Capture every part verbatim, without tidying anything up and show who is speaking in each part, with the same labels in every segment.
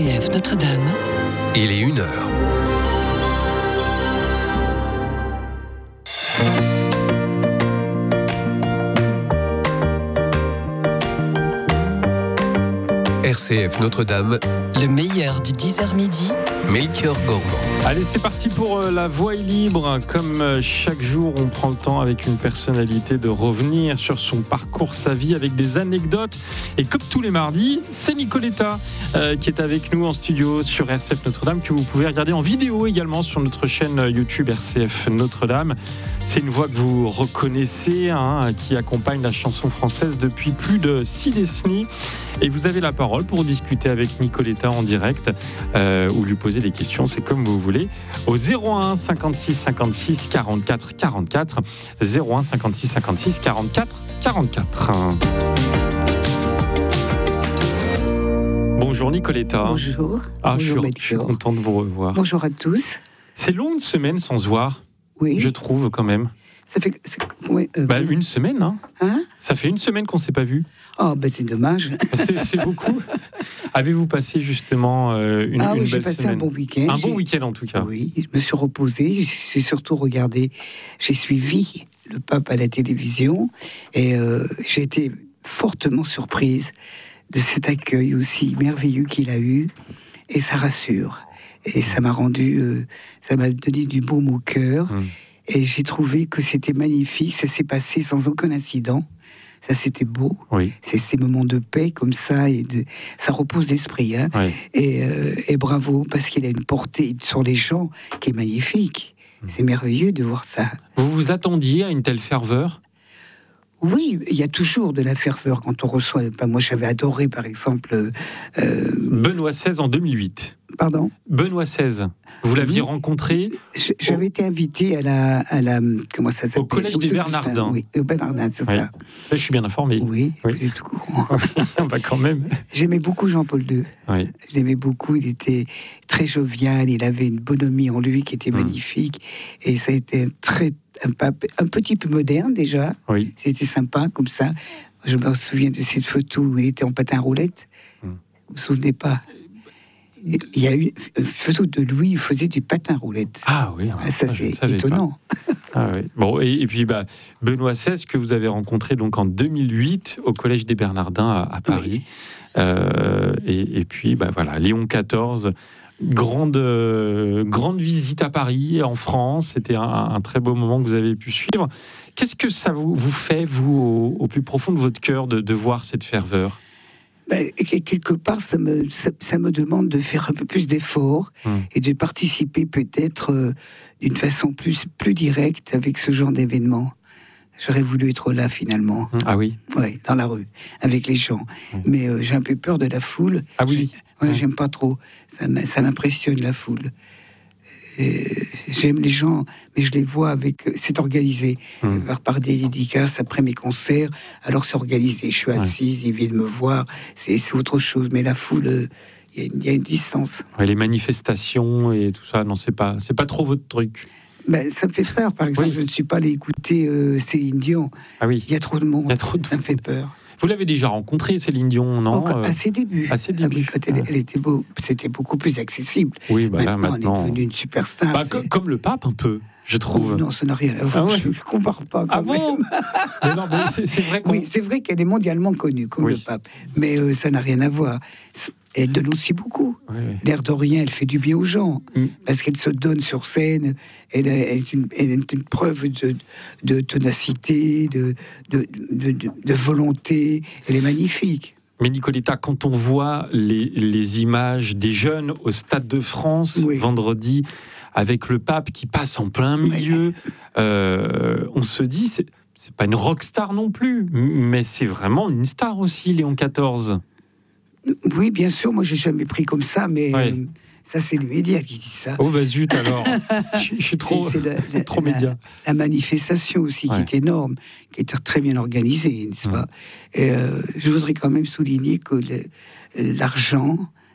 Speaker 1: C F Notre-Dame.
Speaker 2: Il est une heure. R C F Notre-Dame,
Speaker 1: le meilleur du dix heures midi,
Speaker 2: Melchior Gormand.
Speaker 3: Allez, c'est parti pour euh, la voix est libre. Comme euh, chaque jour, on prend le temps avec une personnalité de revenir sur son parcours, sa vie, avec des anecdotes. Et comme tous les mardis, c'est Nicoletta euh, qui est avec nous en studio sur R C F Notre-Dame, que vous pouvez regarder en vidéo également sur notre chaîne YouTube R C F Notre-Dame. C'est une voix que vous reconnaissez, hein, qui accompagne la chanson française depuis plus de six décennies. Et vous avez la parole pour discuter avec Nicoletta en direct euh, ou lui poser des questions, c'est comme vous voulez, au zéro un cinquante-six cinquante-six quarante-quatre quarante-quatre, zéro un cinquante-six cinquante-six quarante-quatre quarante-quatre. Bonjour Nicoletta.
Speaker 4: Bonjour.
Speaker 3: Ah,
Speaker 4: Bonjour,
Speaker 3: je, suis, je suis content de vous revoir.
Speaker 4: Bonjour à tous.
Speaker 3: C'est long une semaine sans se voir,
Speaker 4: oui.
Speaker 3: Je trouve quand même.
Speaker 4: Ça fait c'est, ouais, euh,
Speaker 3: bah, une semaine, hein,
Speaker 4: hein
Speaker 3: ça fait une semaine qu'on ne s'est pas vu.
Speaker 4: Oh, ben c'est dommage.
Speaker 3: C'est, c'est beaucoup. Avez-vous passé justement euh, une,
Speaker 4: ah,
Speaker 3: une
Speaker 4: oui,
Speaker 3: belle
Speaker 4: j'ai passé
Speaker 3: semaine?
Speaker 4: un bon week-end.
Speaker 3: Un
Speaker 4: j'ai...
Speaker 3: bon week-end en tout cas.
Speaker 4: Oui, je me suis reposée. J'ai surtout regardé. J'ai suivi le pape à la télévision et euh, j'ai été fortement surprise de cet accueil aussi merveilleux qu'il a eu. Et ça rassure. Et ça m'a rendu, euh, ça m'a donné du baume au cœur. Hum. Et j'ai trouvé que c'était magnifique. Ça s'est passé sans aucun incident. Ça, c'était beau.
Speaker 3: Oui.
Speaker 4: C'est ces moments de paix comme ça. Et de, ça repose l'esprit. Hein.
Speaker 3: Oui.
Speaker 4: Et, euh, et bravo, parce qu'il a une portée sur les gens qui est magnifique. Mmh. C'est merveilleux de voir ça.
Speaker 3: Vous vous attendiez à une telle ferveur ?
Speaker 4: Oui, il y a toujours de la ferveur quand on reçoit. Ben, moi, j'avais adoré, par exemple... Euh...
Speaker 3: Benoît seize en deux mille huit.
Speaker 4: Pardon ?
Speaker 3: Benoît seize. Vous l'aviez
Speaker 4: oui.
Speaker 3: rencontré
Speaker 4: J'avais au... été invité à la, à la... Comment ça s'appelle ?
Speaker 3: Au collège des Bernardins.
Speaker 4: Oui, au Bernardin, c'est oui. ça.
Speaker 3: Là, je suis bien informé.
Speaker 4: Oui, oui. Vous êtes au courant.
Speaker 3: Bah, quand même.
Speaker 4: J'aimais beaucoup Jean-Paul deux.
Speaker 3: Oui.
Speaker 4: Je l'aimais beaucoup. Il était très jovial. Il avait une bonhomie en lui qui était mmh. magnifique. Et ça a été un très... Un, pape, un petit peu moderne déjà,
Speaker 3: oui.
Speaker 4: C'était sympa comme ça. Je me souviens de cette photo où il était en patin roulette. Hum. Vous vous souvenez pas ? Il y a eu une photo de lui, il faisait du patin roulette.
Speaker 3: Ah oui,
Speaker 4: ah, ça c'est étonnant.
Speaker 3: Ah, oui. Bon, et, et puis bah, Benoît seize que vous avez rencontré donc en deux mille huit au collège des Bernardins à, à Paris, oui. euh, et, et puis bah voilà, Léon quatorze. Grande, euh, grande visite à Paris, en France. C'était un, un très beau moment que vous avez pu suivre. Qu'est-ce que ça vous, vous fait, vous, au, au plus profond de votre cœur, de, de voir cette ferveur ?
Speaker 4: Ben, quelque part, ça me, ça, ça me demande de faire un peu plus d'efforts hum. et de participer peut-être euh, d'une façon plus, plus directe avec ce genre d'événement. J'aurais voulu être là, finalement.
Speaker 3: Ah oui ?
Speaker 4: Oui, dans la rue, avec les gens. Oui. Mais euh, j'ai un peu peur de la foule.
Speaker 3: Ah oui ?
Speaker 4: Ouais, mmh. J'aime pas trop. Ça, ça m'impressionne, la foule. Et j'aime les gens, mais je les vois avec... C'est organisé. Mmh. Par, par des dédicaces après mes concerts. Alors c'est organisé. Je suis assise, ouais. Ils viennent me voir. C'est, c'est autre chose. Mais la foule, il y, y a une distance.
Speaker 3: Ouais, les manifestations et tout ça, non, c'est pas, c'est pas trop votre truc.
Speaker 4: Ben, ça me fait peur. Par exemple, oui. Je ne suis pas allé écouter euh, Céline Dion.
Speaker 3: Ah oui.
Speaker 4: Il y a trop de monde.
Speaker 3: Il y a trop de
Speaker 4: ça me fait peur.
Speaker 3: Vous l'avez déjà rencontrée, Céline Dion, non ?
Speaker 4: Encore, à ses débuts.
Speaker 3: À ses débuts.
Speaker 4: Ah, elle, elle était beau, c'était beaucoup plus accessible.
Speaker 3: Oui, bah là,
Speaker 4: maintenant,
Speaker 3: maintenant,
Speaker 4: elle est devenue une superstar.
Speaker 3: Bah, co- comme le pape, un peu, je trouve.
Speaker 4: Oh, non, ça n'a rien à voir. Ah ouais. Je ne compare pas. Quand
Speaker 3: ah
Speaker 4: même.
Speaker 3: Bon mais non, mais c'est, c'est vrai qu'on...
Speaker 4: Oui, c'est vrai qu'elle est mondialement connue, comme oui. le pape. Mais euh, ça n'a rien à voir. Elle donne aussi beaucoup. Oui, oui. L'air de rien, elle fait du bien aux gens. Mm. Parce qu'elle se donne sur scène. Elle est une, elle est une preuve de, de ténacité, de, de, de, de, de volonté. Elle est magnifique.
Speaker 3: Mais Nicoletta, quand on voit les, les images des jeunes au Stade de France, oui. vendredi, avec le pape qui passe en plein milieu, oui. euh, on se dit... C'est, c'est pas une rockstar non plus, mais c'est vraiment une star aussi, Léon quatorze.
Speaker 4: Oui, bien sûr, moi j'ai jamais pris comme ça, mais oui. euh, ça c'est le média qui dit ça.
Speaker 3: Oh bah zut alors, je, je suis trop, c'est, c'est la, la, trop média.
Speaker 4: La, la manifestation aussi ouais. qui est énorme, qui est très bien organisée, n'est-ce mmh. pas ? Et, euh, je voudrais quand même souligner que le, l'argent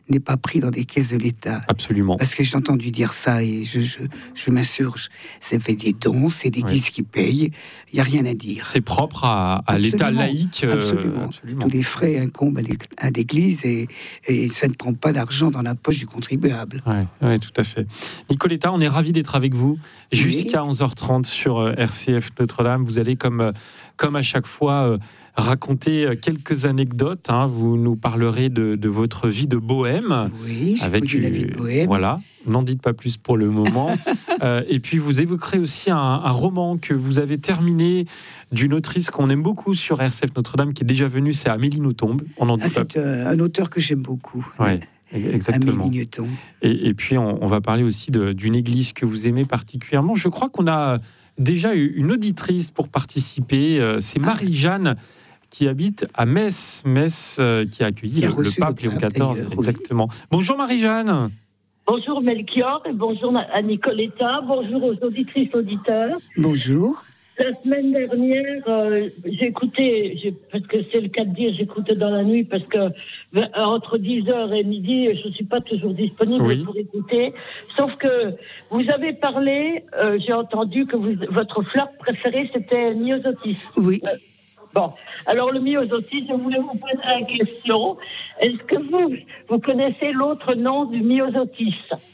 Speaker 4: n'est pas pris dans les caisses de l'État.
Speaker 3: Absolument.
Speaker 4: Parce que j'ai entendu dire ça et je, je, je m'insurge. C'est fait des dons, c'est l'Église oui. qui paye. Il n'y a rien à dire.
Speaker 3: C'est propre à, à l'État laïque. Euh,
Speaker 4: absolument. absolument. Tous les frais incombent à l'Église et, et ça ne prend pas d'argent dans la poche du contribuable.
Speaker 3: Oui, ouais, tout à fait. Nicoletta, on est ravis d'être avec vous jusqu'à oui. onze heures trente sur R C F Notre-Dame. Vous allez, comme, comme à chaque fois, raconter quelques anecdotes. Hein. Vous nous parlerez de, de votre vie de bohème.
Speaker 4: Oui,
Speaker 3: avec
Speaker 4: eu la vie de bohème.
Speaker 3: Voilà, n'en dites pas plus pour le moment. euh, et puis vous évoquerez aussi un, un roman que vous avez terminé d'une autrice qu'on aime beaucoup sur R C F Notre-Dame, qui est déjà venue, c'est Amélie Nothomb. On en dit
Speaker 4: ah,
Speaker 3: pas...
Speaker 4: C'est euh, un auteur que j'aime beaucoup.
Speaker 3: Ouais. Exactement.
Speaker 4: Amélie Nothomb.
Speaker 3: Et, et puis on, on va parler aussi de, d'une église que vous aimez particulièrement. Je crois qu'on a déjà eu une auditrice pour participer. C'est Marie-Jeanne qui habite à Metz, Metz euh, qui a accueilli qui a le, le pape Léon quatorze. Euh, exactement. Oui. Bonjour Marie-Jeanne.
Speaker 5: Bonjour Melchior et bonjour à Nicoletta. Bonjour aux auditrices auditeurs.
Speaker 4: Bonjour.
Speaker 5: La semaine dernière, euh, j'ai écouté, j'ai, parce que c'est le cas de dire, j'écoutais dans la nuit, parce que euh, entre dix heures et midi, je ne suis pas toujours disponible oui. pour écouter. Sauf que vous avez parlé, euh, j'ai entendu que vous, votre fleur préférée, c'était le myosotis.
Speaker 4: Oui.
Speaker 5: Euh, bon, alors le myosotis, je voulais vous poser la question. Est-ce que vous, vous connaissez l'autre nom du myosotis ?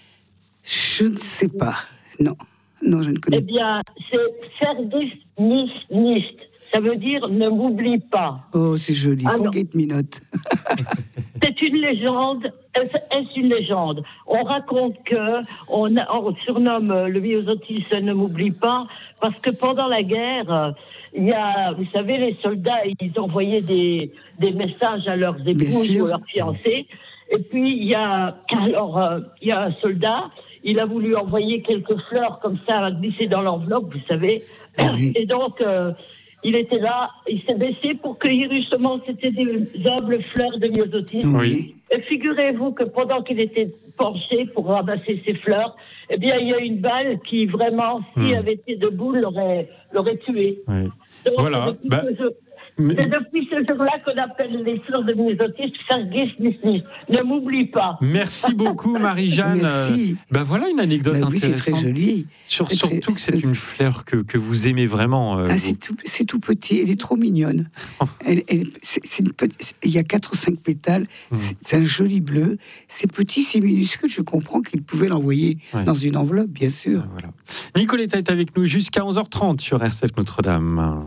Speaker 4: Je ne sais pas, non. Non, je ne connais pas.
Speaker 5: Eh bien, c'est Vergiss mich nicht. Ça veut dire ne m'oublie pas.
Speaker 4: Oh, c'est joli.
Speaker 5: Ah,
Speaker 4: Forget me not.
Speaker 5: C'est une légende. Est-ce une légende ? On raconte que on, a, on surnomme le myosotis ne m'oublie pas parce que pendant la guerre, il y a, vous savez, les soldats, ils envoyaient des, des messages à leurs épouses ou leurs fiancés. Et puis il y a, alors euh, il y a un soldat. Il a voulu envoyer quelques fleurs comme ça, glisser dans l'enveloppe, vous savez. Oui. Et donc, euh, il était là, il s'est baissé pour cueillir justement, c'était des humbles fleurs de myosotis.
Speaker 3: Oui.
Speaker 5: Et figurez-vous que pendant qu'il était penché pour ramasser ces fleurs, eh bien, il y a une balle qui vraiment, s'il mmh. avait été debout, l'aurait, l'aurait tué.
Speaker 3: Oui.
Speaker 5: Donc,
Speaker 3: voilà. Bah...
Speaker 5: Mais... C'est depuis ce jour-là qu'on appelle les fleurs de myosotis Vergiss mich nicht. Ne m'oublie pas.
Speaker 3: Merci beaucoup, Marie-Jeanne.
Speaker 4: Merci.
Speaker 3: Ben voilà une anecdote
Speaker 4: ben oui,
Speaker 3: intéressante.
Speaker 4: C'est très joli.
Speaker 3: Sur,
Speaker 4: c'est
Speaker 3: surtout
Speaker 4: très...
Speaker 3: que c'est une fleur que, que vous aimez vraiment. Euh,
Speaker 4: ah,
Speaker 3: vous.
Speaker 4: C'est, tout, c'est tout petit. Elle est trop mignonne. elle, elle, c'est, c'est une petite, il y a quatre ou cinq pétales. Mmh. C'est, c'est un joli bleu. C'est petit, c'est minuscule. Je comprends qu'il pouvait l'envoyer ouais. dans une enveloppe, bien sûr.
Speaker 3: Ben voilà. Nicoletta est avec nous jusqu'à onze heures trente sur R C F Notre-Dame.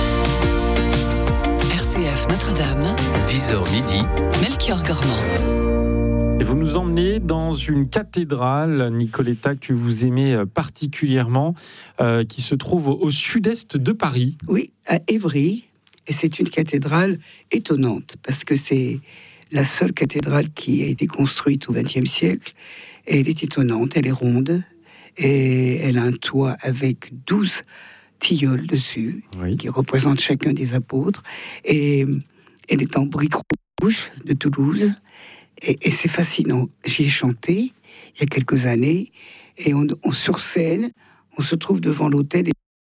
Speaker 1: R C F Notre-Dame,
Speaker 2: dix heures midi,
Speaker 1: Melchior Gormand.
Speaker 3: Et vous nous emmenez dans une cathédrale, Nicoletta, que vous aimez particulièrement, euh, qui se trouve au, au sud-est de Paris.
Speaker 4: Oui, à Évry. Et c'est une cathédrale étonnante, parce que c'est la seule cathédrale qui a été construite au vingtième siècle. Et elle est étonnante, elle est ronde, et elle a un toit avec douze tilleuls dessus, oui. qui représentent chacun des apôtres. Et elle est en briques rouges de Toulouse. Et, et c'est fascinant. J'y ai chanté il y a quelques années. Et on, on sur scène, on se trouve devant l'autel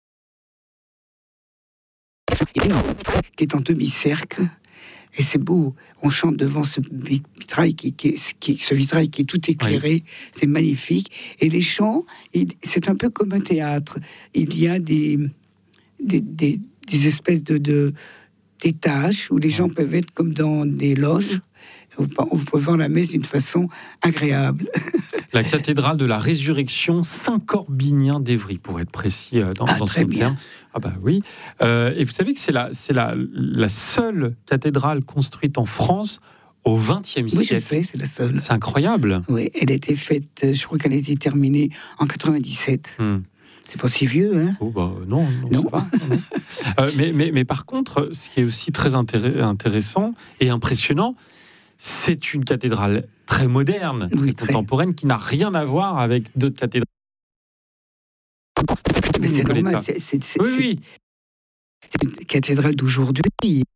Speaker 4: qui est en demi-cercle. Et c'est beau. On chante devant ce vitrail qui, qui, qui, ce vitrail qui est tout éclairé. Oui. C'est magnifique. Et les chants, il, c'est un peu comme un théâtre. Il y a des, des, des, des espèces de, de d'étages où les gens peuvent être comme dans des loges. Vous pouvez voir la messe d'une façon agréable.
Speaker 3: La cathédrale de la Résurrection Saint-Corbinien d'Évry, pour être précis dans,
Speaker 4: ah,
Speaker 3: dans
Speaker 4: très
Speaker 3: son
Speaker 4: bien.
Speaker 3: terme. Ah bah oui. Euh, et vous savez que c'est la, c'est la, la seule cathédrale construite en France au vingtième siècle.
Speaker 4: Oui, je sais, c'est la seule.
Speaker 3: C'est incroyable.
Speaker 4: Oui, elle a été faite, je crois qu'elle a été terminée en quatre-vingt-dix-sept. Hmm. C'est pas si vieux, hein ?
Speaker 3: Oh bah non, non, non. C'est pas, non. euh, mais, mais, mais par contre, ce qui est aussi très intéress- intéressant et impressionnant, c'est une cathédrale très moderne,
Speaker 4: oui,
Speaker 3: très contemporaine, qui n'a rien à voir avec d'autres cathédrales.
Speaker 4: Mais c'est normal, c'est, c'est, c'est,
Speaker 3: oui,
Speaker 4: c'est,
Speaker 3: oui.
Speaker 4: c'est une cathédrale d'aujourd'hui.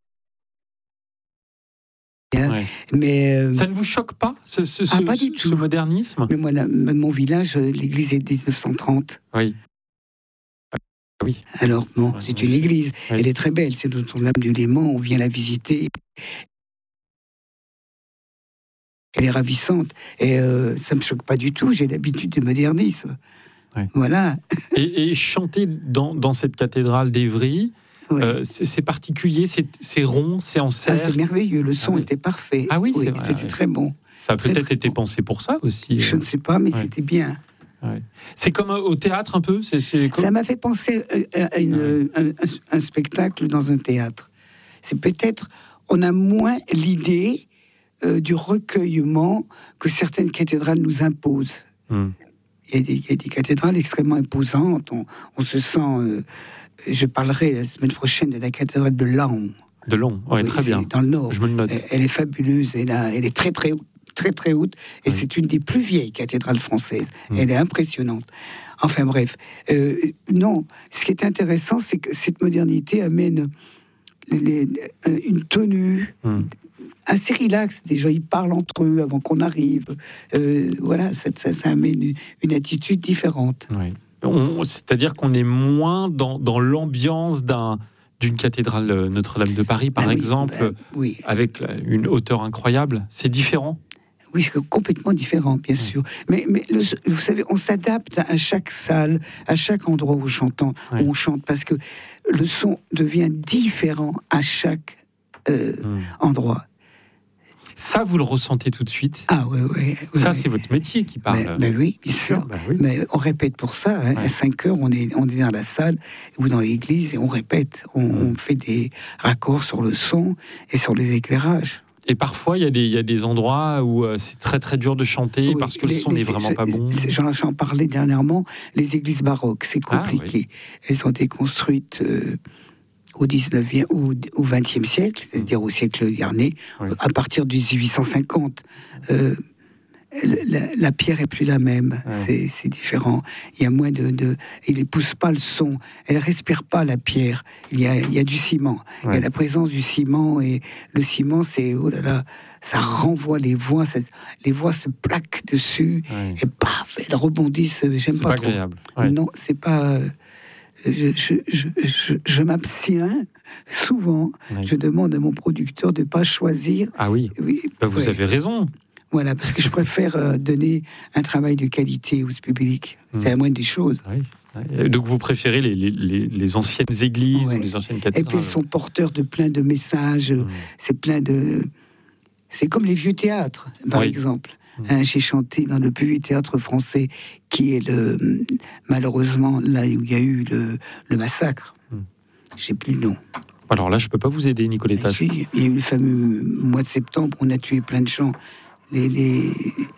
Speaker 4: Hein,
Speaker 3: ouais.
Speaker 4: Mais euh...
Speaker 3: ça ne vous choque pas, ce, ce,
Speaker 4: ah,
Speaker 3: ce,
Speaker 4: pas du
Speaker 3: ce
Speaker 4: tout.
Speaker 3: modernisme ?
Speaker 4: Mais moi, la, mon village, l'église est de dix-neuf cent trente.
Speaker 3: Oui. Oui.
Speaker 4: Alors, bon,
Speaker 3: ouais,
Speaker 4: c'est
Speaker 3: oui.
Speaker 4: une église.
Speaker 3: Oui.
Speaker 4: Elle est très belle. C'est Notre-Dame du Léman. On vient la visiter. elle est ravissante. Et euh, ça me choque pas du tout. J'ai l'habitude du modernisme. Ouais. Voilà.
Speaker 3: Et, et chanter dans, dans cette cathédrale d'Évry, ouais. euh, c'est, c'est particulier, c'est, c'est rond, c'est en cercle.
Speaker 4: Ah, c'est merveilleux, le son ah, oui. était parfait.
Speaker 3: Ah oui,
Speaker 4: oui
Speaker 3: c'est vrai,
Speaker 4: c'était
Speaker 3: ouais.
Speaker 4: très bon.
Speaker 3: Ça a
Speaker 4: très,
Speaker 3: peut-être
Speaker 4: très
Speaker 3: été
Speaker 4: bon.
Speaker 3: pensé pour ça aussi.
Speaker 4: Je
Speaker 3: euh...
Speaker 4: ne sais pas, mais
Speaker 3: ouais.
Speaker 4: c'était bien.
Speaker 3: Ouais. C'est comme au théâtre un peu c'est, c'est comme...
Speaker 4: Ça m'a fait penser à une, ouais. un, un, un spectacle dans un théâtre. C'est peut-être, on a moins l'idée euh, du recueillement que certaines cathédrales nous imposent. Mm. Il y a des, il y a des cathédrales extrêmement imposantes. On, on se sent... Euh, je parlerai la semaine prochaine de la cathédrale de Laon.
Speaker 3: De Laon, ouais, oui, très bien.
Speaker 4: Dans le Nord.
Speaker 3: Je me le note.
Speaker 4: Elle, elle est fabuleuse. Elle, a, elle est très, très haute. très très haute, et oui. c'est une des plus vieilles cathédrales françaises. Mmh. Elle est impressionnante. Enfin bref, euh, non, ce qui est intéressant, c'est que cette modernité amène les, les, une tenue mmh. assez relaxe. Les gens, ils parlent entre eux avant qu'on arrive. Euh, voilà, ça, ça, ça amène une, une attitude différente.
Speaker 3: Oui. On, c'est-à-dire qu'on est moins dans, dans l'ambiance d'un... d'une cathédrale Notre-Dame de Paris, par ah oui, exemple, ben, oui. avec une hauteur incroyable. C'est différent ?
Speaker 4: Oui, c'est complètement différent, bien mmh. sûr. Mais, mais le, vous savez, on s'adapte à chaque salle, à chaque endroit où, j'entends, oui. où on chante, parce que le son devient différent à chaque euh, mmh. endroit.
Speaker 3: Ça, vous le ressentez tout de suite ?
Speaker 4: Ah oui, oui. oui
Speaker 3: ça,
Speaker 4: oui.
Speaker 3: c'est votre métier qui parle.
Speaker 4: Mais, mais oui, bien sûr. Ben oui. Mais on répète pour ça. Hein. Ouais. À cinq heures, on est, on est dans la salle ou dans l'église et on répète. On, mmh. on fait des raccords sur le son et sur les éclairages.
Speaker 3: Et parfois, il y, y a des endroits où euh, c'est très très dur de chanter oui, parce que les, le son n'est vraiment pas bon.
Speaker 4: J'en, j'en parlais dernièrement, les églises baroques, c'est compliqué. Ah, oui. Elles ont été construites euh, au dix-neuvième ou au vingtième siècle, c'est-à-dire au siècle dernier, oui. à partir du dix-huit cent cinquante. Euh, la, la pierre est plus la même, ouais. c'est, c'est différent. Il y a moins de, de, il ne pousse pas le son, elle respire pas la pierre. Il y a, il y a du ciment, ouais. il y a la présence du ciment et le ciment, c'est oh là là, ça renvoie les voix, ça, les voix se plaquent dessus ouais. et paf, elles rebondissent. J'aime
Speaker 3: c'est
Speaker 4: pas,
Speaker 3: pas
Speaker 4: trop.
Speaker 3: Agréable. Ouais.
Speaker 4: Non, c'est pas. Je, je, je, je, je m'abstiens souvent. Ouais. Je demande à mon producteur de pas choisir.
Speaker 3: Ah oui. oui bah vous ouais. avez raison.
Speaker 4: Voilà, parce que je préfère euh, donner un travail de qualité au public. Mmh. C'est la moindre des choses.
Speaker 3: Oui. Donc vous préférez les, les, les anciennes églises ouais. ou les anciennes cathédrales.
Speaker 4: Et puis ils sont porteurs de plein de messages. Mmh. C'est plein de... C'est comme les vieux théâtres, par oui. exemple. Mmh. Hein, j'ai chanté dans le plus vieux théâtre français, qui est le malheureusement là où il y a eu le, le massacre. Mmh. J'ai plus le nom.
Speaker 3: Alors là, je peux pas vous aider, Nicoletta.
Speaker 4: Il y a eu le fameux mois de septembre, on a tué plein de gens. Les, les,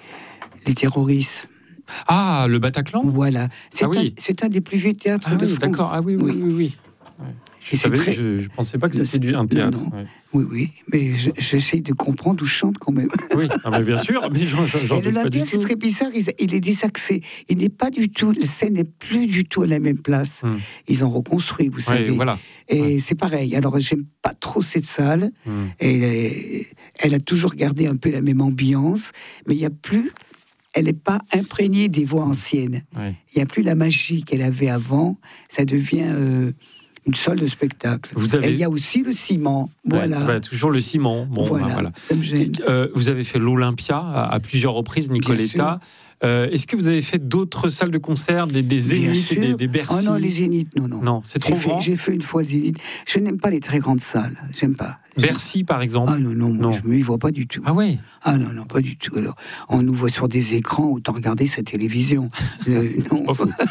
Speaker 4: les terroristes.
Speaker 3: Ah, le Bataclan ?
Speaker 4: Voilà. C'est,
Speaker 3: ah,
Speaker 4: un,
Speaker 3: oui.
Speaker 4: c'est un des plus vieux théâtres
Speaker 3: ah,
Speaker 4: de
Speaker 3: oui,
Speaker 4: France.
Speaker 3: D'accord, ah oui, oui, oui. oui, oui. Ouais. Je, savais, très... je ne pensais pas que c'était du, un théâtre.
Speaker 4: Non, non.
Speaker 3: Ouais.
Speaker 4: Oui, oui, mais je, j'essaye de comprendre où je chante quand même.
Speaker 3: Oui, ah, mais bien sûr, mais j'en, j'en, j'en
Speaker 4: Et l'Olympia, c'est très bizarre, il, il est désaxé. Il n'est pas du tout, la scène n'est plus du tout à la même place. Hum. Ils ont reconstruit, vous savez.
Speaker 3: Ouais, voilà.
Speaker 4: Et
Speaker 3: ouais.
Speaker 4: c'est pareil. Alors, j'aime pas trop cette salle. Hum. Et elle a toujours gardé un peu la même ambiance, mais il n'y a plus... Elle n'est pas imprégnée des voix anciennes. Ouais. Il n'y a plus la magie qu'elle avait avant. Ça devient euh, une salle de spectacle. Vous avez... Et il y a aussi le ciment. Voilà.
Speaker 3: Ouais, bah, toujours le ciment. Bon,
Speaker 4: voilà,
Speaker 3: bah, voilà.
Speaker 4: Ça me gêne.
Speaker 3: Euh, vous avez fait l'Olympia à, à plusieurs reprises, Nicoletta. Euh, est-ce que vous avez fait d'autres salles de concert, des, des Zéniths, des, des Bercy ?
Speaker 4: Oh non, les Zéniths, non, non.
Speaker 3: Non, c'est trop
Speaker 4: j'ai
Speaker 3: grand.
Speaker 4: Fait, j'ai fait une fois le Zénith. Je n'aime pas les très grandes salles. J'aime pas.
Speaker 3: Bercy, par exemple ?
Speaker 4: Ah non, non, moi, non. je ne m'y vois pas du tout.
Speaker 3: Ah ouais ?
Speaker 4: Ah non, non, pas du tout. Alors, on nous voit sur des écrans, autant regarder sa télévision. euh, non.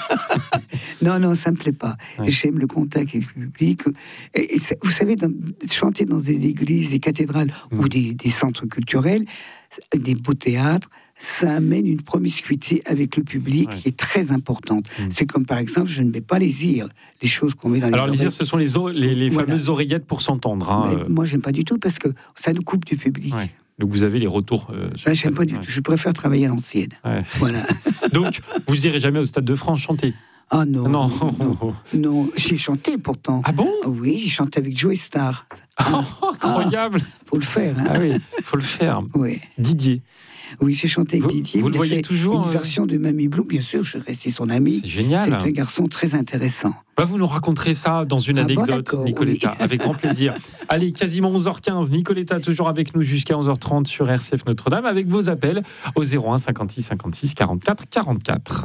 Speaker 4: non, non, ça ne me plaît pas. Ouais. J'aime le contact avec le public. Et, et vous savez, dans, chanter dans des églises, des cathédrales mmh. ou des, des centres culturels, des beaux théâtres, ça amène une promiscuité avec le public ouais. qui est très importante. Mmh. C'est comme, par exemple, je ne mets pas les ires, les choses qu'on met dans les
Speaker 3: Alors,
Speaker 4: oreilles.
Speaker 3: les ires, ce sont les, o- les, les voilà. fameuses oreillettes pour s'entendre. Hein,
Speaker 4: euh... Moi, j'aime pas du tout parce que ça nous coupe du public. Ouais.
Speaker 3: Donc, vous avez les retours... Euh,
Speaker 4: ben, j'aime pas du ouais. tout. Je préfère travailler à l'ancienne. Ouais. Voilà.
Speaker 3: Donc, vous irez jamais au Stade de France chanter ?
Speaker 4: Ah non,
Speaker 3: non,
Speaker 4: non, non. J'ai chanté pourtant.
Speaker 3: Ah bon ?
Speaker 4: Oui, j'ai chanté avec Joe Star.
Speaker 3: Oh, incroyable.
Speaker 4: Ah, faut le faire. Hein.
Speaker 3: Ah oui, faut le faire.
Speaker 4: Oui.
Speaker 3: Didier.
Speaker 4: Oui, j'ai chanté avec
Speaker 3: Vous,
Speaker 4: Didier.
Speaker 3: vous
Speaker 4: Il
Speaker 3: le
Speaker 4: a
Speaker 3: voyez
Speaker 4: fait
Speaker 3: toujours
Speaker 4: une
Speaker 3: euh...
Speaker 4: version de Mamie Blue, bien sûr, je restais son ami.
Speaker 3: C'est génial.
Speaker 4: C'est un garçon très intéressant.
Speaker 3: Bah, vous nous raconterez ça dans une
Speaker 4: Ah
Speaker 3: anecdote,
Speaker 4: bon,
Speaker 3: Nicoletta,
Speaker 4: oui.
Speaker 3: avec grand plaisir. Allez, quasiment onze heures quinze, Nicoletta toujours avec nous jusqu'à onze heures trente sur R C F Notre-Dame, avec vos appels au zéro un cinquante-six cinquante-six quarante-quatre quarante-quatre.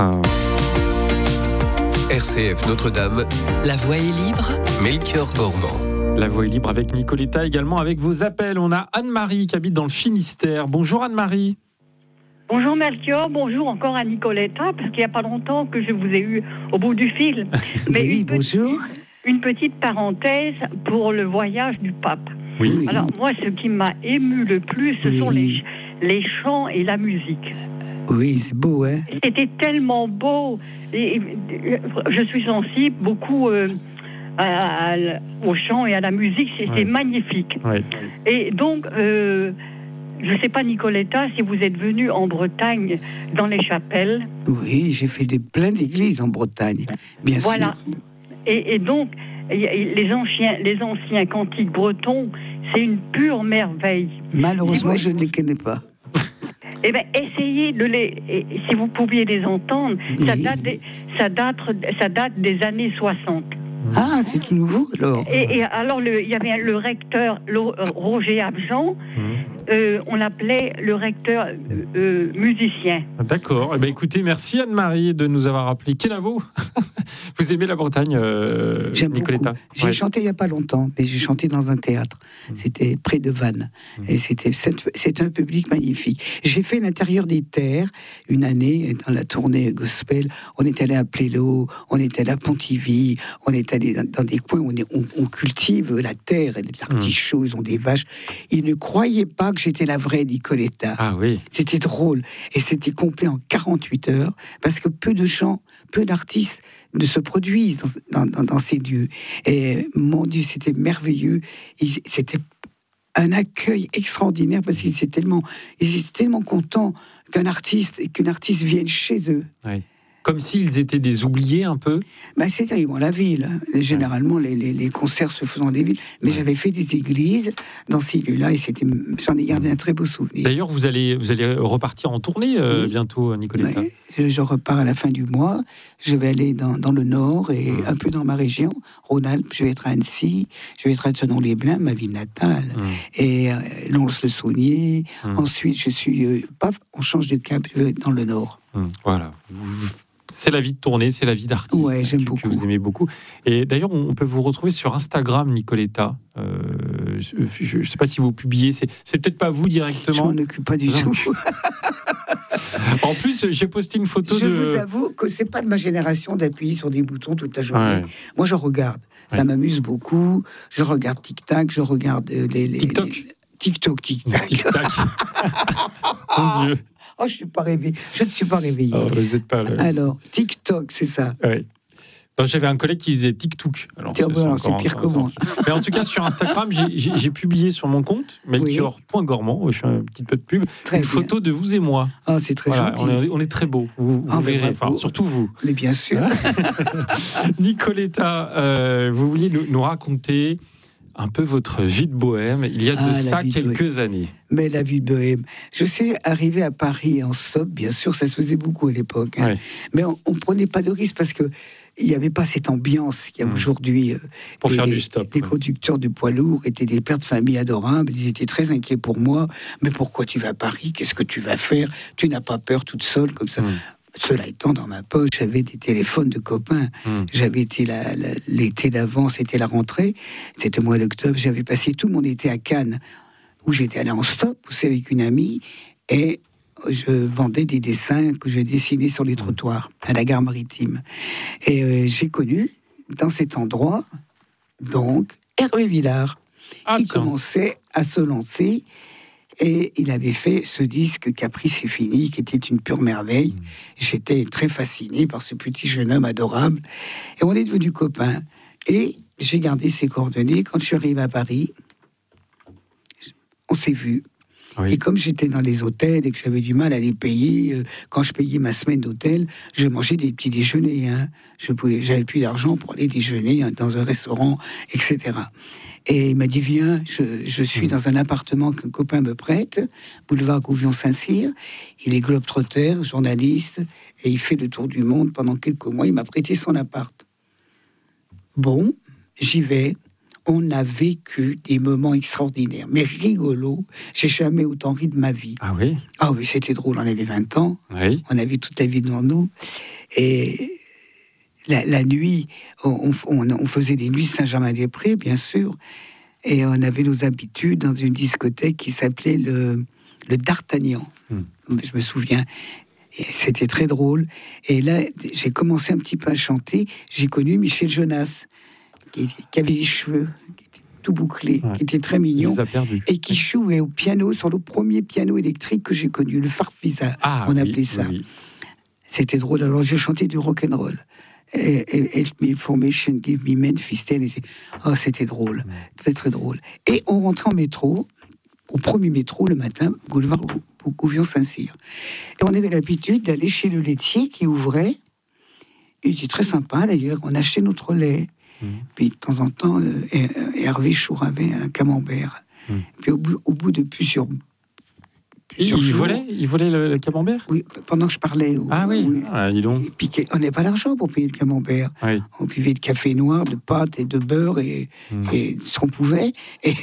Speaker 2: R C F Notre-Dame,
Speaker 1: La voix est libre.
Speaker 2: Melchior Gormand.
Speaker 3: La voix est libre avec Nicoletta, également avec vos appels. On a Anne-Marie qui habite dans le Finistère. Bonjour Anne-Marie.
Speaker 6: Bonjour Melchior, bonjour encore à Nicoletta, parce qu'il n'y a pas longtemps que je vous ai eu au bout du fil. Mais
Speaker 4: Oui,
Speaker 6: une
Speaker 4: bonjour.
Speaker 6: Petite, une petite parenthèse pour le voyage du pape.
Speaker 3: Oui.
Speaker 6: Alors moi, ce qui m'a ému le plus, ce
Speaker 4: Oui.
Speaker 6: sont les, les chants et la musique.
Speaker 4: Oui, c'est beau, hein.
Speaker 6: C'était tellement beau. Et, et, je suis sensible beaucoup euh, à, à, aux chants et à la musique, c'était
Speaker 3: Oui.
Speaker 6: magnifique.
Speaker 3: Oui.
Speaker 6: Et donc... Euh, je ne sais pas, Nicoletta, si vous êtes venu en Bretagne, dans les chapelles.
Speaker 4: Oui, j'ai fait des, plein d'églises en Bretagne, bien
Speaker 6: Voilà.
Speaker 4: sûr.
Speaker 6: Et, et donc, les anciens, les anciens cantiques bretons, c'est une pure merveille.
Speaker 4: Malheureusement,
Speaker 6: Si vous-
Speaker 4: je ne les connais pas.
Speaker 6: Eh bien, essayez de les... et si vous pouviez les entendre, ça,
Speaker 4: Oui.
Speaker 6: date des, ça, date, ça date des années soixante.
Speaker 4: Ah, c'est tout nouveau, alors.
Speaker 6: Et, et alors, le- il y avait le recteur le- euh, Roger Abjean,
Speaker 3: Mmh.
Speaker 6: euh, on l'appelait le recteur euh, euh, musicien.
Speaker 3: D'accord. Eh ben, écoutez, merci Anne-Marie de nous avoir appelé. Kenavo. Vous aimez la Bretagne, euh,
Speaker 4: J'aime
Speaker 3: Nicoletta?
Speaker 4: beaucoup. J'ai
Speaker 3: Ouais.
Speaker 4: chanté il n'y a pas longtemps, mais j'ai chanté dans un théâtre.
Speaker 3: Mmh.
Speaker 4: C'était près de Vannes.
Speaker 3: Mmh.
Speaker 4: Et c'était, c'est, c'est un public magnifique. J'ai fait l'intérieur des terres une année dans la tournée gospel. On est allé à Plélo, on est allé à Pontivy, on est allé dans, dans des coins où on, est, on, on cultive la terre, et de l'artichaut, ils ont des vaches. Ils ne croyaient pas que j'étais la vraie Nicoletta.
Speaker 3: Ah oui.
Speaker 4: C'était drôle. Et c'était complet en quarante-huit heures, parce que peu de gens, peu d'artistes ne se produisent dans, dans, dans ces lieux. Et mon Dieu, c'était merveilleux. Ils- C'était un accueil extraordinaire, parce qu'ils étaient tellement, ils étaient tellement contents qu'un artiste, qu'une artiste vienne chez eux.
Speaker 3: Oui. Comme s'ils étaient des oubliés un peu.
Speaker 4: Ben, c'est bon, la ville. Généralement, les, les, les concerts se font dans des villes. Mais
Speaker 3: Ouais.
Speaker 4: j'avais fait des églises dans ces lieux-là, et c'était, j'en ai gardé un très beau souvenir.
Speaker 3: D'ailleurs, vous allez, vous allez repartir en tournée euh,
Speaker 4: Oui.
Speaker 3: bientôt, Nicoletta.
Speaker 4: Ouais, je, je repars à la fin du mois. Je vais aller dans, dans le nord et
Speaker 3: Mmh.
Speaker 4: un peu dans ma région, Rhône-Alpes. Je vais être à Annecy, je vais être à Thonon-les-Bains, ma ville natale,
Speaker 3: Mmh.
Speaker 4: et euh, Lons-le-Saunier.
Speaker 3: Mmh.
Speaker 4: Ensuite, je suis, euh, paf, on change de cap, je vais être dans le nord.
Speaker 3: Mmh. Voilà. Vous- C'est la vie de tournée, c'est la vie d'artiste
Speaker 4: Ouais, j'aime
Speaker 3: que,
Speaker 4: beaucoup.
Speaker 3: que vous aimez beaucoup. Et d'ailleurs, on peut vous retrouver sur Instagram, Nicoletta. Euh, je ne sais pas si vous publiez, c'est, c'est peut-être pas vous
Speaker 4: Je
Speaker 3: directement.
Speaker 4: m'en occupe pas du
Speaker 3: Non.
Speaker 4: tout.
Speaker 3: En plus, j'ai posté une photo
Speaker 4: Je
Speaker 3: de.
Speaker 4: vous avoue que c'est pas de ma génération d'appuyer sur des boutons toute la journée.
Speaker 3: Ouais.
Speaker 4: Moi, je regarde. Ça
Speaker 3: Ouais.
Speaker 4: m'amuse beaucoup. Je regarde TikTok, je regarde euh, les, les
Speaker 3: TikTok.
Speaker 4: les- TikTok, TikTok.
Speaker 3: Tic-tac. Mon Dieu.
Speaker 4: Oh, je suis pas réveillée. Je ne suis pas réveillée.
Speaker 3: Oh, vous êtes pas le.
Speaker 4: Alors, TikTok, c'est ça.
Speaker 3: Ouais. Non, j'avais un collègue qui disait TikTok. Alors,
Speaker 4: Tiens, bon, alors, c'est
Speaker 3: encore-
Speaker 4: pire que
Speaker 3: encore-
Speaker 4: moi.
Speaker 3: Mais en tout cas, sur Instagram, j'ai, j'ai- j'ai publié sur mon compte, melchior point gormand, je fais un petit peu de pub,
Speaker 4: Très
Speaker 3: une
Speaker 4: bien.
Speaker 3: photo de vous et moi.
Speaker 4: Oh, c'est très
Speaker 3: Voilà,
Speaker 4: gentil.
Speaker 3: on, est, on est très beaux. Vous, vous
Speaker 4: Ah, mais
Speaker 3: verrez,
Speaker 4: bravo.
Speaker 3: enfin, surtout vous.
Speaker 4: Mais bien sûr.
Speaker 3: Nicoletta, euh, vous vouliez nous, nous raconter un peu votre vie de bohème il y a de
Speaker 4: Ah, la
Speaker 3: ça
Speaker 4: vie de
Speaker 3: quelques années.
Speaker 4: Mais la vie de bohème. Je suis arrivée à Paris en stop, bien sûr, ça se faisait beaucoup à l'époque. hein.
Speaker 3: Ouais.
Speaker 4: Mais on ne prenait pas de risque parce que il n'y avait pas cette ambiance qu'il y a
Speaker 3: Mmh.
Speaker 4: aujourd'hui. euh,
Speaker 3: Pour
Speaker 4: et
Speaker 3: faire
Speaker 4: les,
Speaker 3: du stop.
Speaker 4: Les
Speaker 3: ouais.
Speaker 4: conducteurs de poids lourds étaient des pères de famille adorables. Ils étaient très inquiets pour moi. Mais pourquoi tu vas à Paris? Qu'est-ce que tu vas faire? Tu n'as pas peur toute seule comme ça?
Speaker 3: Mmh.
Speaker 4: Cela étant, dans ma poche, j'avais des téléphones de copains.
Speaker 3: Mmh.
Speaker 4: J'avais été la- la- l'été d'avant, c'était la rentrée, c'était au mois d'octobre. J'avais passé tout mon été à Cannes, où j'étais allé en stop, aussi avec une amie, et je vendais des dessins que je dessinais sur les trottoirs, à la gare maritime. Et euh, j'ai connu, dans cet endroit, donc, Hervé Villard,
Speaker 3: Ah,
Speaker 4: qui
Speaker 3: tiens.
Speaker 4: commençait à se lancer. Et il avait fait ce disque Caprice c'est fini, qui était une pure merveille. J'étais très fasciné par ce petit jeune homme adorable. Et on est devenus copains. Et j'ai gardé ses coordonnées. Quand je suis arrivé à Paris, on s'est vus.
Speaker 3: Oui.
Speaker 4: Et comme j'étais dans les hôtels et que j'avais du mal à les payer, euh, quand je payais ma semaine d'hôtel, je mangeais des petits déjeuners. Hein. Je pouvais, j'avais plus d'argent pour aller déjeuner hein, dans un restaurant, et cetera. Et il m'a dit, viens, je, je suis mmh. dans un appartement qu'un copain me prête, boulevard Gouvion-Saint-Cyr. Il est globe-trotter, journaliste, et il fait le tour du monde pendant quelques mois. Il m'a prêté son appart. Bon, j'y vais. On a vécu des moments extraordinaires, mais rigolos. J'ai jamais autant ri de ma vie.
Speaker 3: Ah oui?
Speaker 4: Ah oui, c'était drôle. On avait vingt ans.
Speaker 3: Oui.
Speaker 4: On avait toute la vie devant nous. Et la, la nuit, on, on, on faisait des nuits Saint-Germain-des-Prés, bien sûr. Et on avait nos habitudes dans une discothèque qui s'appelait le, le D'Artagnan. Hmm. Je me souviens. Et c'était très drôle. Et là, j'ai commencé un petit peu à chanter. J'ai connu Michel Jonas, qui, qui avait les cheveux, qui était tout bouclé, ouais. qui était très mignon.
Speaker 3: Il les a perdus.
Speaker 4: Et qui jouait au piano, sur le premier piano électrique que j'ai connu, le Farfisa,
Speaker 3: ah,
Speaker 4: on
Speaker 3: oui,
Speaker 4: appelait ça.
Speaker 3: Oui.
Speaker 4: C'était drôle. Alors, j'ai chanté du rock'n'roll. Help me formation, give me Memphis, Tennessee. Oh, c'était drôle, ouais. très très drôle. Et on rentrait en métro, au premier métro le matin, boulevard Gouvion-Saint-Cyr. Et on avait l'habitude d'aller chez le laitier qui ouvrait. Il était très sympa d'ailleurs. On achetait notre lait. Mmh. Puis de temps en temps, euh, Hervé Chouravait un camembert. Mmh. Puis au bout, au bout de plusieurs
Speaker 3: Il, il volait, il volait le, le camembert.
Speaker 4: Oui, pendant que je parlais.
Speaker 3: Ah oui, oui. Ah, dis donc.
Speaker 4: Et puis, on n'avait pas d'argent pour payer le camembert. Oui. On buvait de café noir, de pâtes et de beurre et, mmh. et ce qu'on pouvait. Et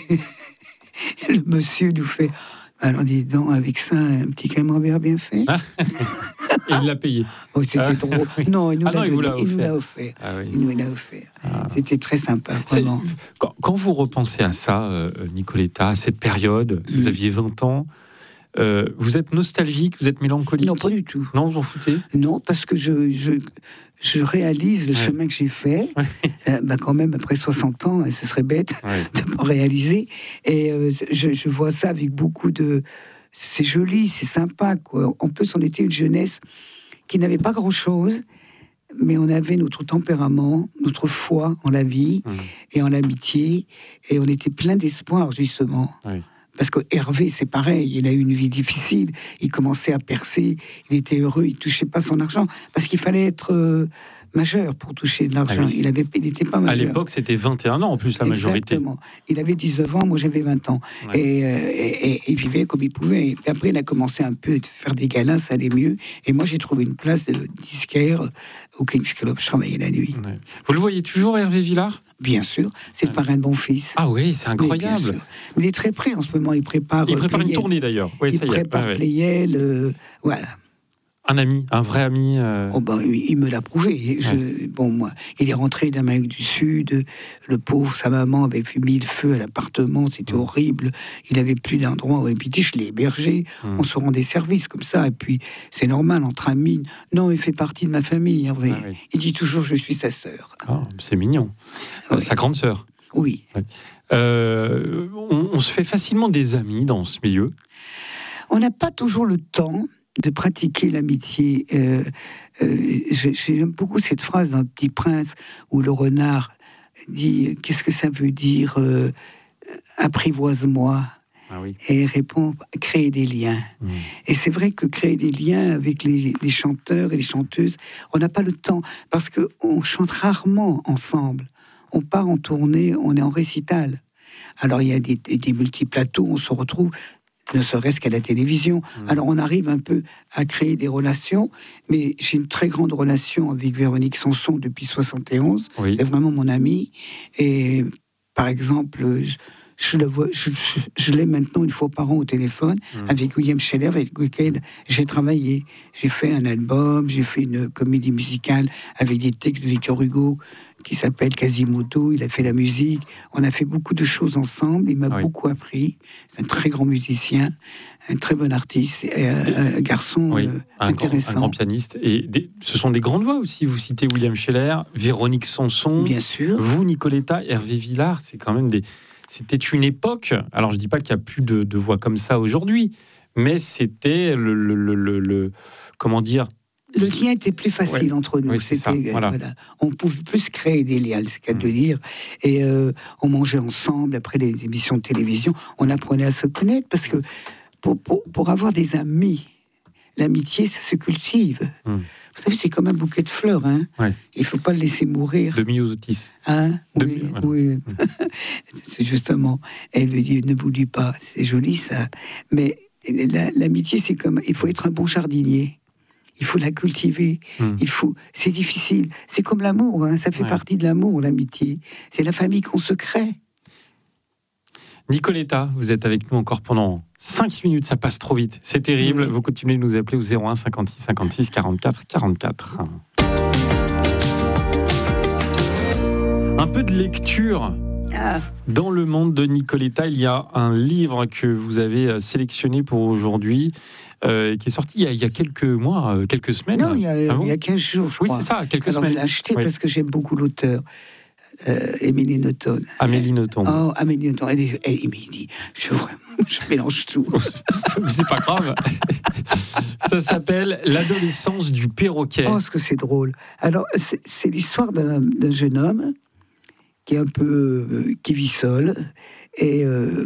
Speaker 4: le monsieur nous fait, alors dis donc, avec ça, un petit camembert bien fait.
Speaker 3: Ah. Et il l'a payé.
Speaker 4: Oh, c'était ah. trop. Non, il nous,
Speaker 3: ah
Speaker 4: l'a,
Speaker 3: non,
Speaker 4: donné,
Speaker 3: il
Speaker 4: il nous l'a offert.
Speaker 3: Ah oui.
Speaker 4: Il nous l'a offert.
Speaker 3: Ah.
Speaker 4: C'était très sympa, vraiment.
Speaker 3: Quand, quand vous repensez à ça, euh, Nicoletta, à cette période, mmh. vous aviez vingt ans, Euh, vous êtes nostalgique, vous êtes mélancolique?
Speaker 4: Non, pas du tout.
Speaker 3: Non, vous en foutez?
Speaker 4: Non, parce que je, je, je réalise le ouais. chemin que j'ai fait. Ouais. Euh, bah quand même, après soixante ans, ce serait bête ouais. de ne pas réaliser. Et euh, je, je vois ça avec beaucoup de... C'est joli, c'est sympa, quoi. En plus, on était une jeunesse qui n'avait pas grand-chose, mais on avait notre tempérament, notre foi en la vie mmh. et en l'amitié. Et on était plein d'espoir, justement. Ouais. Parce que Hervé, c'est pareil, il a eu une vie difficile, il commençait à percer, il était heureux, il ne touchait pas son argent, parce qu'il fallait être euh, majeur pour toucher de l'argent. Ah oui. Il avait, il n'était pas majeur.
Speaker 3: À l'époque, c'était vingt et un ans en plus, la majorité.
Speaker 4: Exactement. Il avait dix-neuf ans, moi j'avais vingt ans. Ouais. Et, euh, et, et il vivait comme il pouvait. Et après, il a commencé un peu à faire des câlins, ça allait mieux. Et moi, j'ai trouvé une place de disquaire au King's Club, je travaillais la nuit.
Speaker 3: Ouais. Vous le voyez toujours, Hervé Villard ?
Speaker 4: Bien sûr, c'est le parrain de mon fils.
Speaker 3: Ah oui, c'est incroyable.
Speaker 4: Mais, Mais il est très prêt en ce moment, il prépare...
Speaker 3: Il prépare
Speaker 4: Playel.
Speaker 3: Une tournée d'ailleurs. Oui,
Speaker 4: il
Speaker 3: ça y est.
Speaker 4: prépare
Speaker 3: ah, ouais.
Speaker 4: Playel, euh, voilà.
Speaker 3: Un ami, un vrai ami. Euh...
Speaker 4: Oh ben, il me l'a prouvé. Je, ouais. Bon, moi, il est rentré d'Amérique du Sud. Le pauvre, sa maman avait mis le feu à l'appartement. C'était mmh. horrible. Il avait plus d'endroit où habiter. Je l'ai hébergé. Mmh. On se rendait service comme ça. Et puis, c'est normal entre amis. Non, il fait partie de ma famille, Hervé. Ah, oui. Il dit toujours, je suis sa sœur.
Speaker 3: Oh, c'est mignon. Oui. Sa grande sœur.
Speaker 4: Oui.
Speaker 3: Ouais. Euh, on, on se fait facilement des amis dans ce milieu.
Speaker 4: On n'a pas toujours le temps de pratiquer l'amitié. Euh, euh, j'aime beaucoup cette phrase dans Le Petit Prince où le renard dit « Qu'est-ce que ça veut dire euh, apprivoise-moi »
Speaker 3: ah oui.
Speaker 4: Et il répond « Créer des liens mmh. ». Et c'est vrai que créer des liens avec les, les chanteurs et les chanteuses, on n'a pas le temps parce qu'on chante rarement ensemble. On part en tournée, on est en récital. Alors il y a des, des multiplateaux, on se retrouve... ne serait-ce qu'à la télévision. Mmh. Alors on arrive un peu à créer des relations, mais j'ai une très grande relation avec Véronique Sanson depuis soixante et onze. Oui. C'est vraiment mon amie. Et par exemple, je, je, le vois, je, je, je l'ai maintenant une fois par an au téléphone mmh. avec William Scheller, avec lequel j'ai travaillé. J'ai fait un album, j'ai fait une comédie musicale avec des textes de Victor Hugo qui s'appelle Quasimodo. Il a fait la musique. On a fait beaucoup de choses ensemble. Il m'a oui. beaucoup appris. C'est un très grand musicien, un très bon artiste, et un, un garçon oui. euh,
Speaker 3: un
Speaker 4: intéressant.
Speaker 3: Grand, un grand pianiste. Et des, ce sont des grandes voix aussi. Vous citez William Scheller, Véronique Sanson.
Speaker 4: Bien sûr.
Speaker 3: Vous, Nicoletta, Hervé Villard. C'est quand même des... C'était une époque. Alors, je ne dis pas qu'il n'y a plus de, de voix comme ça aujourd'hui, mais c'était le... le, le, le, le comment dire
Speaker 4: Le lien était plus facile ouais. entre nous.
Speaker 3: Oui, c'est ça, voilà.
Speaker 4: Voilà. On pouvait plus créer des liens, c'est qu'à mmh. de dire. Et euh, on mangeait ensemble après les émissions de télévision. On apprenait à se connaître parce que pour, pour, pour avoir des amis, l'amitié, ça se cultive. Mmh. Vous savez, c'est comme un bouquet de fleurs. Hein.
Speaker 3: Ouais.
Speaker 4: Il ne faut pas le laisser mourir.
Speaker 3: De myosotis.
Speaker 4: Hein
Speaker 3: de
Speaker 4: oui,
Speaker 3: mi- voilà.
Speaker 4: oui. Mmh. C'est justement, elle veut dire, ne boulie pas. C'est joli, ça. Mais la, l'amitié, c'est comme, il faut être un bon jardinier. Il faut la cultiver. Mmh. Il faut. C'est difficile. C'est comme l'amour. Hein. Ça fait ouais. partie de l'amour, l'amitié. C'est la famille qu'on se crée.
Speaker 3: Nicoletta, vous êtes avec nous encore pendant cinq minutes. Ça passe trop vite. C'est terrible. Oui. Vous continuez de nous appeler au zéro un cinquante-six cinquante-six quarante-quatre quarante-quatre. Un peu de lecture. Ah. Dans le monde de Nicoletta, il y a un livre que vous avez sélectionné pour aujourd'hui. Euh, qui est sorti il y, a, il y a quelques mois, euh, quelques semaines.
Speaker 4: Non, il y a, ah bon il y a quinze jours, je
Speaker 3: oui,
Speaker 4: crois.
Speaker 3: Oui, c'est ça, quelques
Speaker 4: Alors,
Speaker 3: semaines.
Speaker 4: Je l'ai acheté
Speaker 3: oui.
Speaker 4: parce que j'aime beaucoup l'auteur, euh, Amélie Nothomb.
Speaker 3: Amélie Nothomb.
Speaker 4: Oh, Amélie Nothomb. Elle est, elle, Émilie, je, je mélange tout.
Speaker 3: Mais c'est pas grave. Ça s'appelle L'adolescence du perroquet.
Speaker 4: Oh, ce que c'est drôle. Alors, c'est, c'est l'histoire d'un, d'un jeune homme qui est un peu... Euh, qui vit seul. Et euh,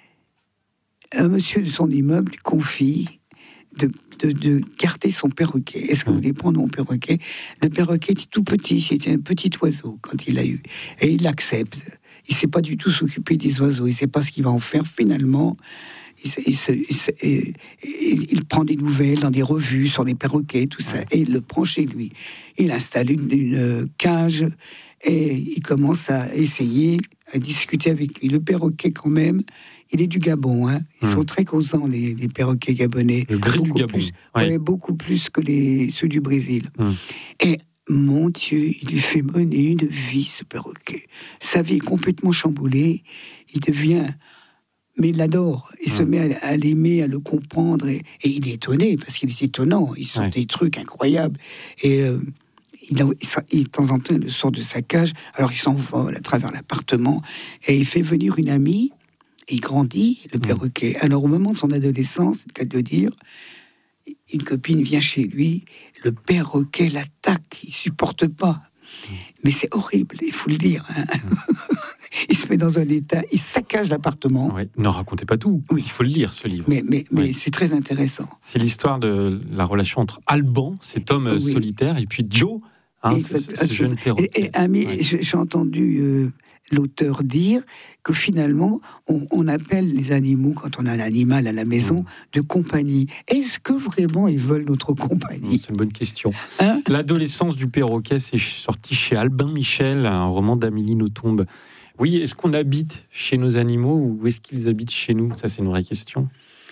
Speaker 4: un monsieur de son immeuble lui confie De, de, de garder son perroquet. Est-ce que vous voulez prendre mon perroquet ? Le perroquet était tout petit, c'était un petit oiseau quand il l'a eu. Et il l'accepte. Il ne sait pas du tout s'occuper des oiseaux, il ne sait pas ce qu'il va en faire. Finalement, il, il, il, il, il, il prend des nouvelles dans des revues sur les perroquets, tout ça, et il le prend chez lui. Il installe une, une cage et il commence à essayer, à discuter avec lui. Le perroquet, quand même, il est du Gabon. Hein. Ils mmh. sont très causants, les, les perroquets gabonais.
Speaker 3: Le gris du Gabon.
Speaker 4: Plus,
Speaker 3: ouais.
Speaker 4: Ouais, beaucoup plus que les, ceux du Brésil. Mmh. Et mon Dieu, il lui fait mener une vie, ce perroquet. Sa vie est complètement chamboulée. Il devient... Mais il l'adore. Il mmh. se met à, à l'aimer, à le comprendre. Et, et il est étonné, parce qu'il est étonnant. Il sort ouais. des trucs incroyables. Et... Euh, Il, a, il, de temps en temps, il sort de sa cage, alors il s'envole à travers l'appartement, et il fait venir une amie, et il grandit, le perroquet. Alors, au moment de son adolescence, c'est le cas de le dire, une copine vient chez lui, le perroquet l'attaque, il ne supporte pas. Mais c'est horrible, il faut le dire. Hein. Il se met dans un état, il saccage l'appartement.
Speaker 3: Ouais, ne racontez pas tout, oui. Il faut le lire, ce livre.
Speaker 4: Mais, mais, mais
Speaker 3: oui.
Speaker 4: c'est très intéressant.
Speaker 3: C'est l'histoire de la relation entre Alban, cet homme oui. solitaire, et puis Joe, hein, ce, ce jeune perroquet.
Speaker 4: Et, et ami, ouais. j'ai entendu euh, l'auteur dire que finalement, on, on appelle les animaux, quand on a un animal à la maison, mmh. de compagnie. Est-ce que vraiment ils veulent notre compagnie ?
Speaker 3: C'est une bonne question.
Speaker 4: Hein ?
Speaker 3: L'adolescence du perroquet, c'est sorti chez Albin Michel, un roman d'Amélie Nothomb. Oui, est-ce qu'on habite chez nos animaux ou est-ce qu'ils habitent chez nous ? Ça, c'est une vraie question.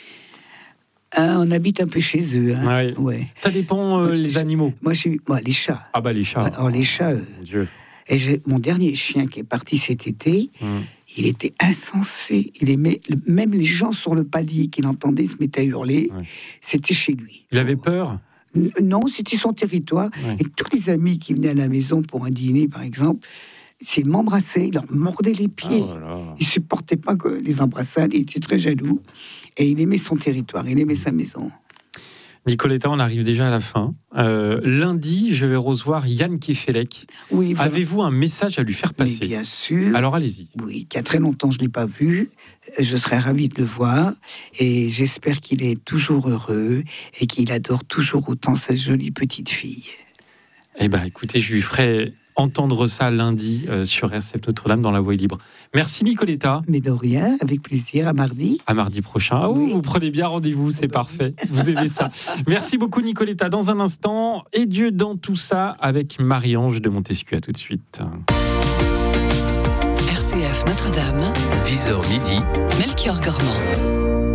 Speaker 4: Ah, on habite un peu chez eux. Hein.
Speaker 3: Ouais.
Speaker 4: Ouais.
Speaker 3: Ça dépend, euh, les animaux.
Speaker 4: Moi, j'ai moi, les chats.
Speaker 3: Ah bah, les chats.
Speaker 4: Alors, les chats... Euh,
Speaker 3: mon Dieu.
Speaker 4: Et j'ai, mon dernier chien qui est parti cet été, mmh. il était insensé. Il aimait... Même les gens sur le palier qu'il entendait se mettaient à hurler. Ouais. C'était chez lui.
Speaker 3: Il avait peur ?
Speaker 4: Non, c'était son territoire. Ouais. Et tous les amis qui venaient à la maison pour un dîner, par exemple... S'il m'embrassait, il leur mordait les pieds. Oh là là. Il ne supportait pas que les embrassades, il était très jaloux. Et il aimait son territoire, il aimait sa maison.
Speaker 3: Nicoletta, on arrive déjà à la fin. Euh, lundi, je vais recevoir Yann Kefelec.
Speaker 4: Oui, vraiment.
Speaker 3: Avez-vous un message à lui faire passer ?
Speaker 4: Mais bien sûr.
Speaker 3: Alors allez-y.
Speaker 4: Oui, qu'il y a très longtemps je ne l'ai pas vu. Je serais ravie de le voir. Et j'espère qu'il est toujours heureux et qu'il adore toujours autant sa jolie petite fille.
Speaker 3: Eh bien, écoutez, je lui ferai... entendre ça lundi euh, sur R C F Notre-Dame dans la Voie libre. Merci Nicoletta.
Speaker 4: Mais de rien, avec plaisir, à mardi.
Speaker 3: À mardi prochain. Ah, oui. Vous prenez bien rendez-vous, c'est parfait. Vous aimez ça. Merci beaucoup Nicoletta. Dans un instant, et Dieu dans tout ça avec Marie-Ange de Montesquieu. À tout de suite.
Speaker 1: R C F Notre-Dame.
Speaker 2: dix heures midi.
Speaker 1: Melchior Gormand.